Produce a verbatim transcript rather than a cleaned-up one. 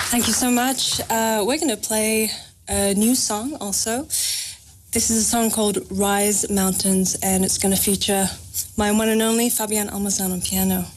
Thank you so much. Uh, we're going to play a new song also. This is a song called Rise Mountains, and it's going to feature my one and only Fabian Almazan on piano.